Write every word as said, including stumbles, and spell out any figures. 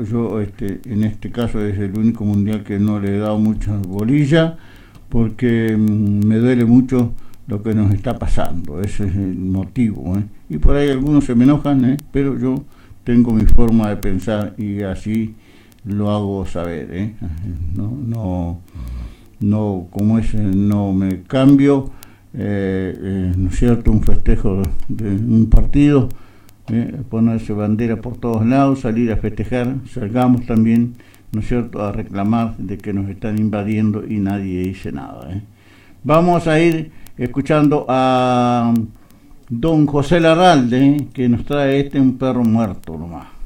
Yo este, en este caso es el único mundial que no le he dado mucha bolilla porque mmm, me duele mucho lo que nos está pasando, ese es el motivo, ¿eh? Y por ahí algunos se me enojan, ¿eh? Pero yo tengo mi forma de pensar y así lo hago saber, ¿eh? No, no, no, como es, no me cambio, eh, eh, ¿no es cierto? Un festejo de un partido, eh, ponerse bandera por todos lados, salir a festejar, salgamos también, ¿no es cierto?, a reclamar de que nos están invadiendo y nadie dice nada, ¿eh? Vamos a ir escuchando a don José Larralde, que nos trae este Un perro muerto nomás.